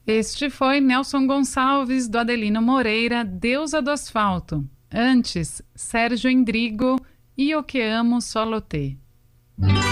Este foi Nelson Gonçalves, do Adelino Moreira, Deusa do Asfalto. Antes, Sérgio Endrigo, Io che amo solo te.